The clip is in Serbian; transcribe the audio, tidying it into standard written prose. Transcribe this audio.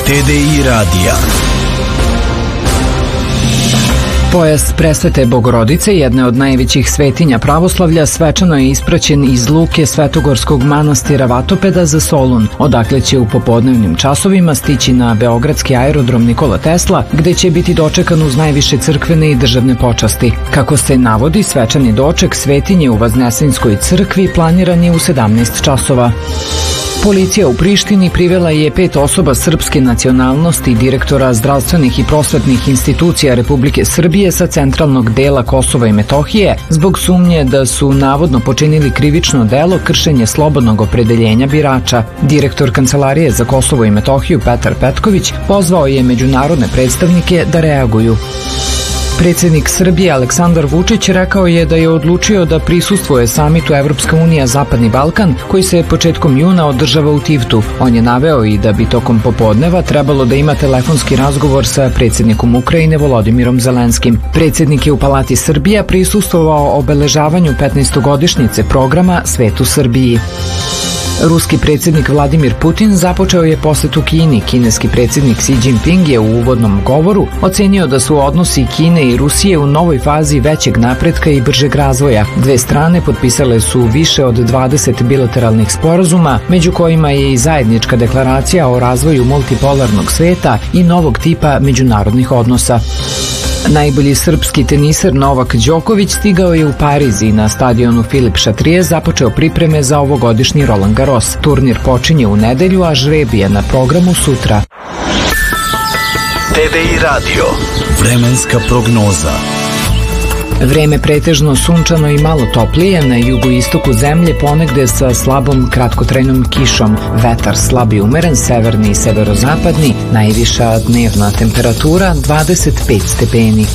TDI radija. Pojas Presvete Bogorodice, jedne od najvećih svetinja pravoslavlja, svečano je ispraćen iz luke Svetogorskog manastira Vatopeda za Solun, odakle će u popodnevnim časovima stići na beogradski aerodrom Nikola Tesla, gde će biti dočekan uz najviše crkvene i državne počasti. Kako se navodi, svečani doček svetinje u Vaznesenskoj crkvi planiran je u 17 časova. Policija u Prištini privela je 5 osoba srpske nacionalnosti, direktora zdravstvenih i prosvetnih institucija Republike Srbije sa centralnog dela Kosova i Metohije, zbog sumnje da su navodno počinili krivično delo kršenje slobodnog opredeljenja birača. Direktor Kancelarije za Kosovo i Metohiju Petar Petković pozvao je međunarodne predstavnike da reaguju. Predsjednik Srbije Aleksandar Vučić rekao je da je odlučio da prisustvuje samitu Evropska unija Zapadni Balkan, koji se početkom juna održava u Tivtu. On je naveo i da bi tokom popodneva trebalo da ima telefonski razgovor sa predsjednikom Ukrajine Volodimirom Zelenskim. Predsjednik je u Palati Srbija prisustvovao obeležavanju 15-godišnjice programa Svet u Srbiji. Ruski predsjednik Vladimir Putin započeo je posetu Kini. Kineski predsjednik Xi Jinping je u uvodnom govoru ocenio da su odnosi Kine i Rusije u novoj fazi većeg napretka i bržeg razvoja. Dve strane potpisale su više od 20 bilateralnih sporazuma, među kojima je i zajednička deklaracija o razvoju multipolarnog sveta i novog tipa međunarodnih odnosa. Najbolji srpski teniser Novak Đoković stigao je u Pariz i na stadionu Filip Šatrije započeo pripreme za ovogodišnji Roland Garros. Turnir počinje u nedelju, a žreb je na programu sutra. TDI radio. Vremenska prognoza. Vreme pretežno sunčano i malo toplije, na jugoistoku zemlje ponegde sa slabom kratkotrajnom kišom. Vetar slab i umeren, severni i severozapadni, najviša dnevna temperatura 25 stepeni.